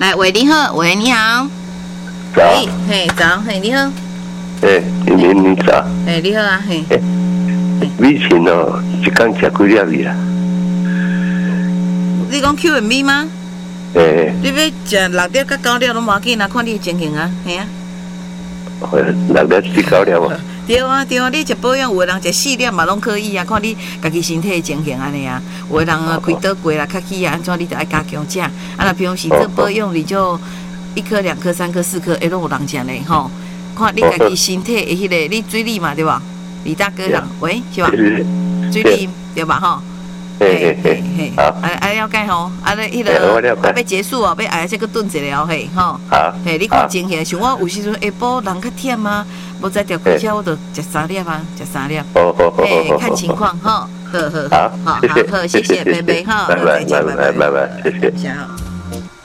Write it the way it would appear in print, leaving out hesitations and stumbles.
来，喂，你好，喂，你好。 早。 嘿，早，嘿，你好。 你早。 你好啊，嘿。 米线哦，一天吃几粒米啦？ 你讲 Q&B 吗？你要食6粒到9粒拢无要紧啊，看你情形啊，嘿啊。 6粒至9粒啊。 对啊，你食保养，有的人食4粒嘛拢可以啊，看你家己身体的情形安尼啊。有的人啊开刀过啦，较起啊，安怎你就爱加强食。那平时做保养，你就1颗、2颗、3颗、4颗，拢有人食嘞吼。看你家己身体的迄个，你水里嘛对吧？李大哥人，喂，是吧？水里对吧？吼。好，了解吼，迄个要结束哦，要这个顿一了嘿，吼。 好。 你看情形，像我有时阵下晡人较忝啊，无再调开车，我就食3粒啊，食3粒。看情况哈。好，谢谢，拜拜哈， 拜拜，谢谢。